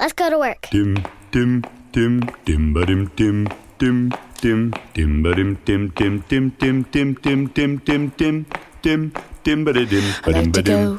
Let's go to work. Dim, dim, dim, dim, ba-dim, dim, dim, dim, dim, ba-dim, dim, dim, dim, dim, dim, dim, dim, dim, dim, dim, dim, ba-da-dim, I like to ba-dim, go